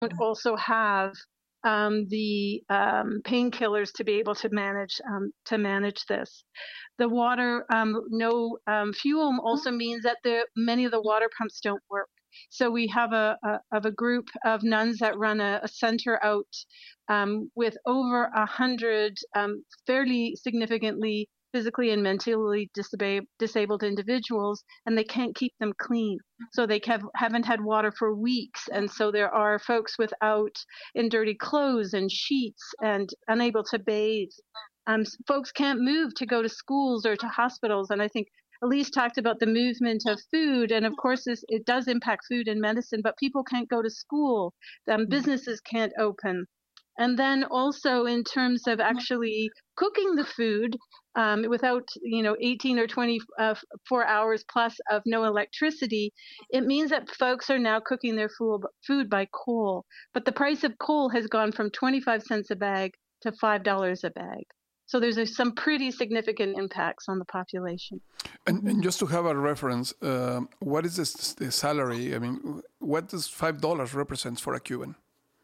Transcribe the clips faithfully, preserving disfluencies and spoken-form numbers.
don't also have um, the um, painkillers to be able to manage um, to manage this. The water, um, no um, fuel, also means that the many of the water pumps don't work. So we have a, a of a group of nuns that run a, a center out um, with over a hundred um, fairly significantly physically and mentally disab- disabled individuals, and they can't keep them clean. So they have, haven't had water for weeks, and so there are folks without in dirty clothes and sheets and unable to bathe. Um, folks can't move to go to schools or to hospitals, and I think Elise talked about the movement of food, and of course this, it does impact food and medicine, but people can't go to school, um, businesses can't open. And then also in terms of actually cooking the food um, without, you know, eighteen or twenty-four hours plus of no electricity, it means that folks are now cooking their food, food by coal. But the price of coal has gone from twenty-five cents a bag to five dollars a bag. So there's a, some pretty significant impacts on the population. And, and just to have a reference, uh, what is this, the salary? I mean, what does five dollars represent for a Cuban?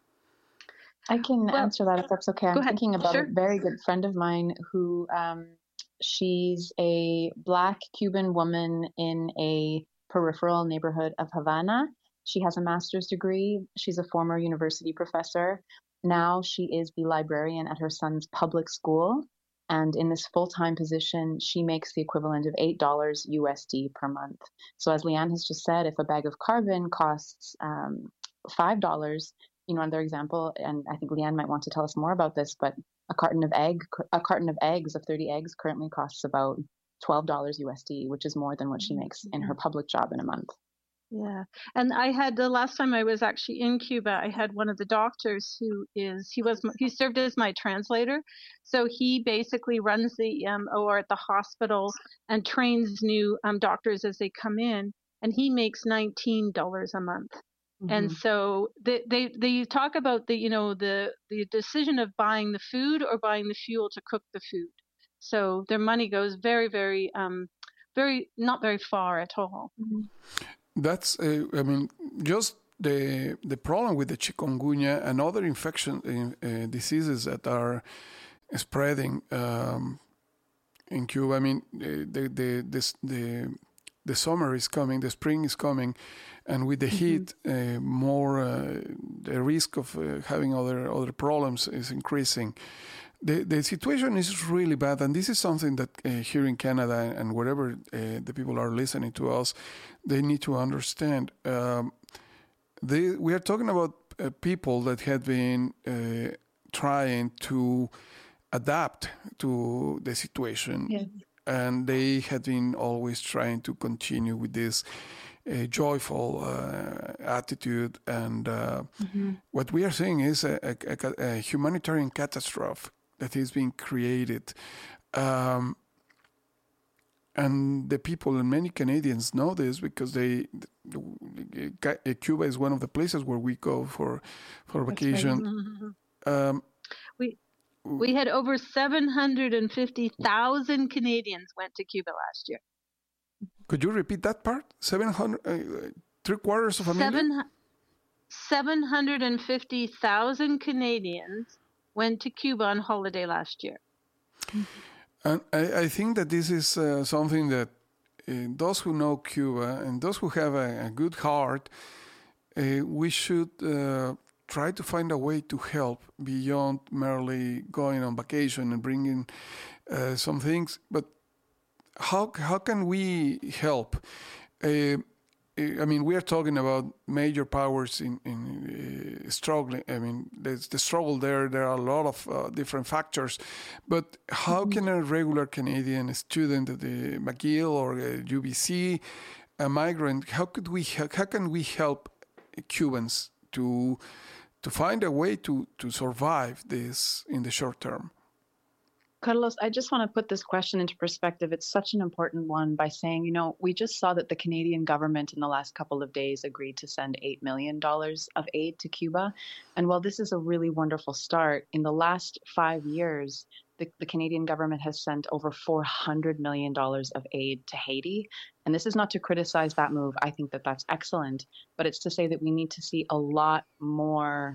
I can well, answer that if that's okay. I'm ahead. thinking about Sure. a very good friend of mine who um, she's a Black Cuban woman in a peripheral neighborhood of Havana. She has a master's degree. She's a former university professor. Now she is the librarian at her son's public school. And in this full-time position, she makes the equivalent of eight dollars U S D per month. So as Leanne has just said, if a bag of carbon costs um, five dollars, you know, another example, and I think Leanne might want to tell us more about this, but a carton of egg, a carton of eggs of thirty eggs currently costs about twelve dollars U S D, which is more than what she makes in her public job in a month. Yeah. And I had the last time I was actually in Cuba, I had one of the doctors who is, he was, he served as my translator. So he basically runs the um, O R at the hospital and trains new um, doctors as they come in. And he makes nineteen dollars a month. Mm-hmm. And so they, they, they talk about the, you know, the, the decision of buying the food or buying the fuel to cook the food. So their money goes very, very, um, very, not very far at all. Mm-hmm. That's, uh, I mean, just the the problem with the chikungunya and other infection uh, diseases that are spreading um, in Cuba. I mean, the the this, the the summer is coming, the spring is coming, and with the mm-hmm. heat, uh, more uh, the risk of uh, having other other problems is increasing. The the situation is really bad, and this is something that uh, here in Canada and wherever uh, the people are listening to us, they need to understand. Um, they, we are talking about uh, people that had been uh, trying to adapt to the situation, yeah. and they had been always trying to continue with this uh, joyful uh, attitude. And uh, mm-hmm. what we are seeing is a, a, a humanitarian catastrophe that is being created. Um, and the people, and many Canadians know this because they, Cuba is one of the places where we go for, for vacation. Right. Um, we we had over seven hundred fifty thousand Canadians went to Cuba last year. Could you repeat that part? seven hundred, uh, three quarters of a million? seven hundred fifty thousand Canadians went to Cuba on holiday last year. And I, I think that this is uh, something that uh, those who know Cuba and those who have a, a good heart, uh, we should uh, try to find a way to help beyond merely going on vacation and bringing uh, some things. But how how can we help? Uh, I mean, we are talking about major powers in, in uh, struggling. I mean, there's the struggle there. There are a lot of uh, different factors. But how mm-hmm. can a regular Canadian student at the McGill or U B C, a migrant, how could we how can we help Cubans to to find a way to, to survive this in the short term? Carlos, I just want to put this question into perspective. It's such an important one by saying, you know, we just saw that the Canadian government in the last couple of days agreed to send eight million dollars of aid to Cuba. And while this is a really wonderful start, in the last five years, the, the Canadian government has sent over four hundred million dollars of aid to Haiti. And this is not to criticize that move. I think that that's excellent. But it's to say that we need to see a lot more